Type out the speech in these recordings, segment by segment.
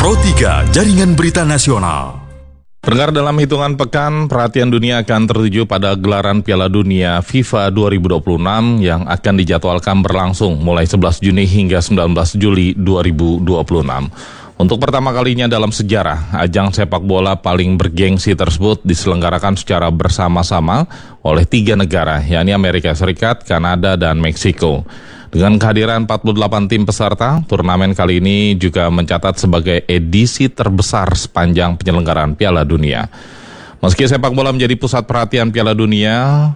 Pro 3 Jaringan Berita Nasional. Pendengar, dalam hitungan pekan, perhatian dunia akan tertuju pada gelaran Piala Dunia FIFA 2026 yang akan dijadwalkan berlangsung mulai 11 Juni hingga 19 Juli 2026. Untuk pertama kalinya dalam sejarah, ajang sepak bola paling bergengsi tersebut diselenggarakan secara bersama-sama oleh 3 negara, yakni Amerika Serikat, Kanada, dan Meksiko. Dengan kehadiran 48 tim peserta, turnamen kali ini juga mencatat sebagai edisi terbesar sepanjang penyelenggaraan Piala Dunia. Meski sepak bola menjadi pusat perhatian Piala Dunia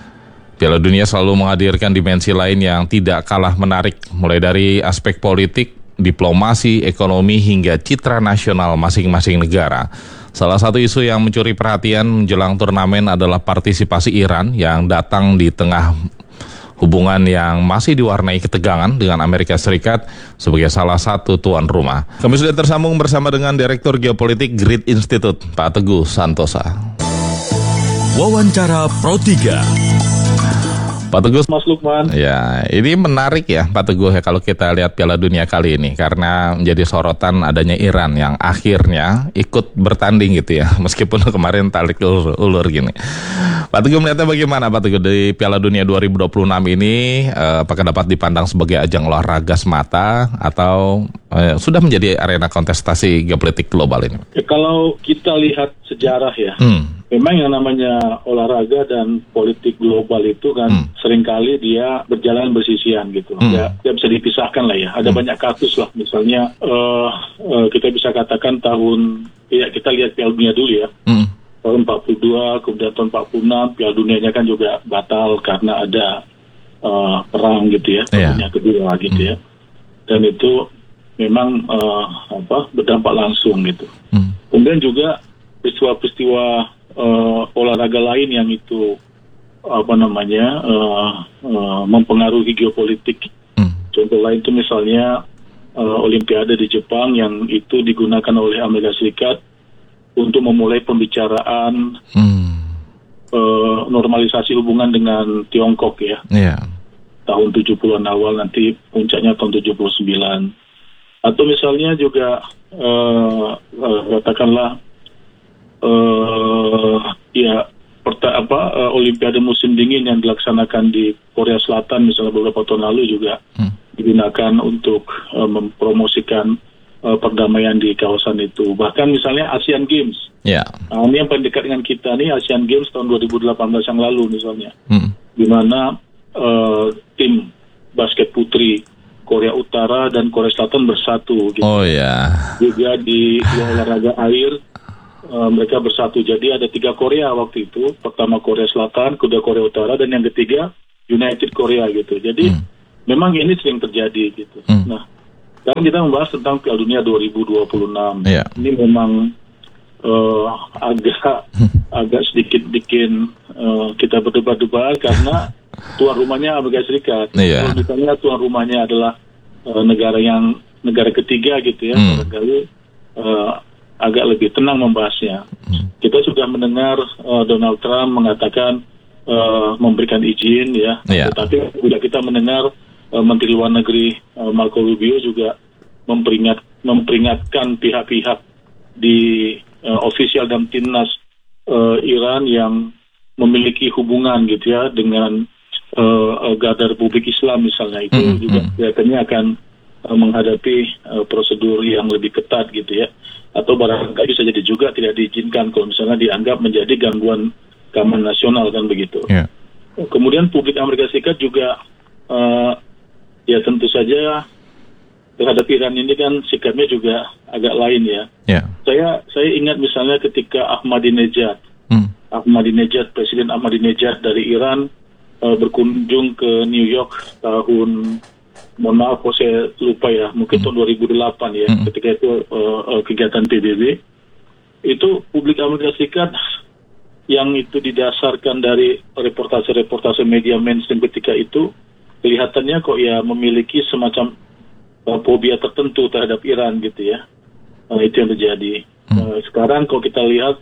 selalu menghadirkan dimensi lain yang tidak kalah menarik, mulai dari aspek politik, diplomasi, ekonomi, hingga citra nasional masing-masing negara. Salah satu isu yang mencuri perhatian menjelang turnamen adalah partisipasi Iran yang datang di tengah hubungan yang masih diwarnai ketegangan dengan Amerika Serikat sebagai salah satu tuan rumah. Kami sudah tersambung bersama dengan Direktur Geopolitik Grid Institute, Pak Teguh Santosa. Wawancara Pro 3. Pak Teguh, Mas Lukman. Ya, ini menarik ya Pak Teguh ya kalau kita lihat Piala Dunia kali ini, karena menjadi sorotan adanya Iran yang akhirnya ikut bertanding gitu ya, meskipun kemarin tarik ulur gini. Pak Teguh melihatnya bagaimana Pak Teguh di Piala Dunia 2026 ini, apakah dapat dipandang sebagai ajang olahraga semata atau sudah menjadi arena kontestasi geopolitik global ini? Ya, kalau kita lihat sejarah ya, memang yang namanya olahraga dan politik global itu kan seringkali dia berjalan bersisian gitu. Ya bisa dipisahkan lah ya. Ada banyak kasus lah, misalnya kita bisa katakan kita lihat Piala Dunia dulu ya. Tahun 42, kemudian tahun 46, Piala Dunianya kan juga batal karena ada perang gitu ya, Dunia kedua gitu ya. Dan itu memang berdampak langsung gitu. Kemudian juga peristiwa-peristiwa olahraga lain yang itu mempengaruhi geopolitik. Contoh lain itu misalnya Olimpiade di Jepang yang itu digunakan oleh Amerika Serikat untuk memulai pembicaraan normalisasi hubungan dengan Tiongkok ya. Tahun 70-an awal, nanti puncaknya tahun 79. Atau misalnya juga katakanlah Olimpiade musim dingin yang dilaksanakan di Korea Selatan misalnya beberapa tahun lalu juga digunakan untuk mempromosikan perdamaian di kawasan itu. Bahkan misalnya Asian Games. Ini yang paling dekat dengan kita nih, Asian Games tahun 2018 yang lalu misalnya. Di mana tim basket putri Korea Utara dan Korea Selatan bersatu gitu. Juga di olahraga air mereka bersatu. Jadi ada 3 Korea waktu itu. Pertama Korea Selatan, kedua Korea Utara, dan yang ketiga United Korea gitu. Jadi memang ini sering terjadi gitu. Nah, sekarang kita membahas tentang Piala Dunia 2026. Ini memang agak sedikit bikin kita berdebar-debar karena tuan rumahnya Amerika Serikat. Misalnya tuan rumahnya adalah negara ketiga gitu ya. Barangkali agak lebih tenang membahasnya. Kita sudah mendengar Donald Trump mengatakan memberikan izin ya. Tetapi juga kita mendengar Menteri Luar Negeri Marco Rubio juga memperingatkan pihak-pihak di ofisial dan timnas Iran yang memiliki hubungan gitu ya dengan Garda Republik Islam misalnya, itu juga kelihatannya akan menghadapi prosedur yang lebih ketat gitu ya, atau barangkali bisa jadi juga tidak diizinkan kalau misalnya dianggap menjadi gangguan keamanan nasional kan begitu. Kemudian publik Amerika Serikat juga ya tentu saja terhadap Iran ini kan sikapnya juga agak lain ya. Saya ingat misalnya ketika Ahmadinejad, Presiden Ahmadinejad dari Iran berkunjung ke New York tahun, mohon maaf saya lupa ya, mungkin tahun 2008 ya, ketika itu kegiatan PBB, itu publik Amerika Serikat yang itu didasarkan dari reportase media mainstream ketika itu, kelihatannya kok ya memiliki semacam fobia tertentu terhadap Iran gitu ya. Itu yang terjadi. Sekarang kalau kita lihat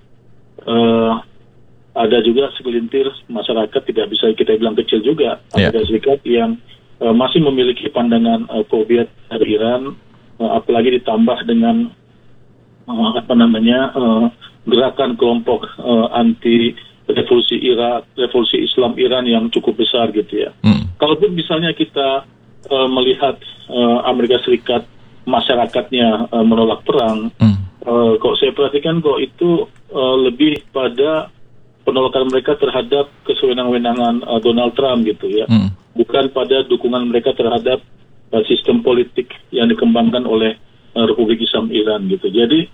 ada juga segelintir masyarakat, tidak bisa kita bilang kecil juga, Amerika Serikat yang masih memiliki pandangan fobia terhadap Iran, apalagi ditambah dengan gerakan kelompok anti revolusi Islam Iran yang cukup besar gitu ya. Kalaupun misalnya kita melihat Amerika Serikat masyarakatnya menolak perang, kok saya perhatikan kok itu lebih pada penolakan mereka terhadap kesewenang-wenangan Donald Trump gitu ya, bukan pada dukungan mereka terhadap sistem politik yang dikembangkan oleh Republik Islam Iran gitu. Jadi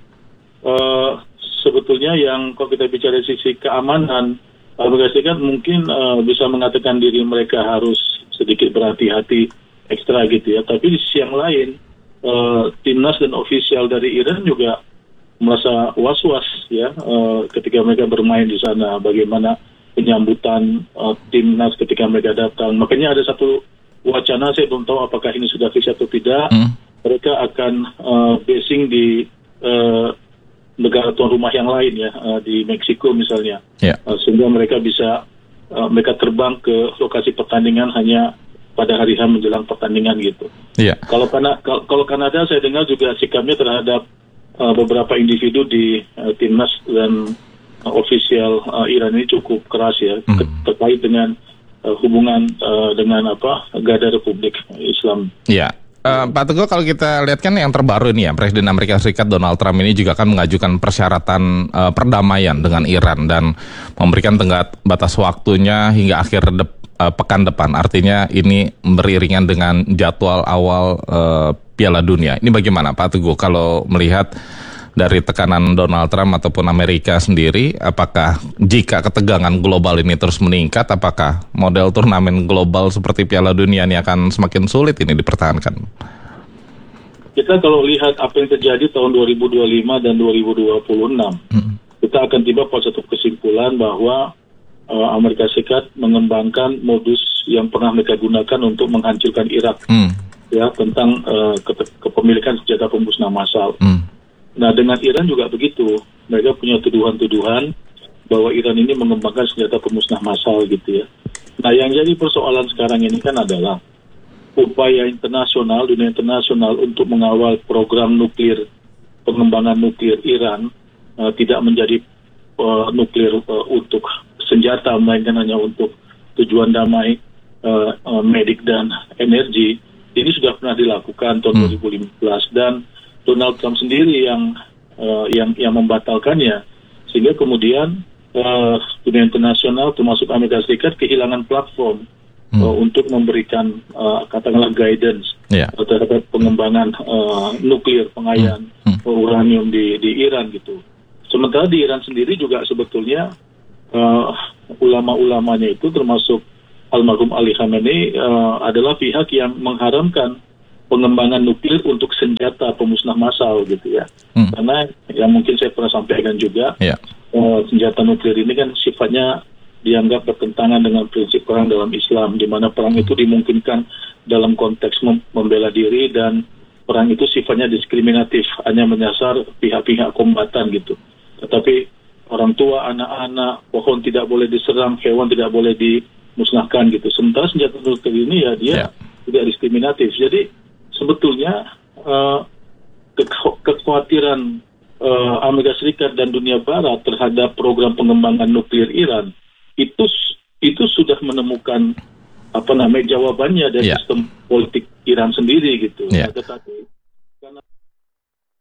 sebetulnya yang kalau kita bicara sisi keamanan, Amerika Serikat mungkin bisa mengatakan diri mereka harus sedikit berhati-hati ekstra gitu ya. Tapi di sisi yang lain, timnas dan ofisial dari Iran juga merasa was-was ya ketika mereka bermain di sana. Bagaimana penyambutan timnas ketika mereka datang. Makanya ada satu wacana, saya belum tahu apakah ini sudah fix atau tidak. Mereka akan basing di negara tuan rumah yang lain ya, di Meksiko misalnya, sehingga mereka bisa mereka terbang ke lokasi pertandingan hanya pada hari H menjelang pertandingan gitu. Kalau Kanada saya dengar juga sikapnya terhadap beberapa individu di timnas dan ofisial Iran ini cukup keras ya, terkait dengan hubungan dengan Garda Republik Islam. Pak Teguh, kalau kita lihat kan yang terbaru ini ya, Presiden Amerika Serikat Donald Trump ini juga kan mengajukan persyaratan perdamaian dengan Iran dan memberikan tenggat batas waktunya hingga akhir pekan depan. Artinya ini beriringan dengan jadwal awal Piala Dunia. Ini bagaimana Pak Teguh kalau melihat dari tekanan Donald Trump ataupun Amerika sendiri, apakah jika ketegangan global ini terus meningkat, apakah model turnamen global seperti Piala Dunia ini akan semakin sulit ini dipertahankan? Kita kalau lihat apa yang terjadi tahun 2025 dan 2026, kita akan tiba pada satu kesimpulan bahwa Amerika Serikat mengembangkan modus yang pernah mereka gunakan untuk menghancurkan Irak, ya, tentang kepemilikan senjata pemusnah massal. Nah, dengan Iran juga begitu. Mereka punya tuduhan-tuduhan bahwa Iran ini mengembangkan senjata pemusnah massal gitu ya. Nah, yang jadi persoalan sekarang ini kan adalah upaya internasional, dunia internasional untuk mengawal program nuklir, pengembangan nuklir Iran tidak menjadi nuklir untuk senjata, melainkan hanya untuk tujuan damai, medik dan energi. Ini sudah pernah dilakukan tahun 2015 dan Donald Trump sendiri yang membatalkannya, sehingga kemudian dunia internasional termasuk Amerika Serikat kehilangan platform untuk memberikan katakanlah guidance terhadap pengembangan nuklir, pengayaan uranium di Iran gitu. Sementara di Iran sendiri juga sebetulnya ulama-ulamanya itu termasuk almarhum Ali Khamenei adalah pihak yang mengharamkan pengembangan nuklir untuk senjata pemusnah massal gitu ya. Karena yang mungkin saya pernah sampaikan juga, senjata nuklir ini kan sifatnya dianggap bertentangan dengan prinsip perang dalam Islam, di mana perang itu dimungkinkan dalam konteks membela diri dan perang itu sifatnya diskriminatif, hanya menyasar pihak-pihak kombatan gitu. Tetapi orang tua, anak-anak, pohon tidak boleh diserang, hewan tidak boleh dimusnahkan gitu. Sementara senjata nuklir ini ya dia tidak diskriminatif. Jadi sebetulnya kekhawatiran Amerika Serikat dan dunia Barat terhadap program pengembangan nuklir Iran itu sudah menemukan jawabannya dari sistem politik Iran sendiri gitu. Tetapi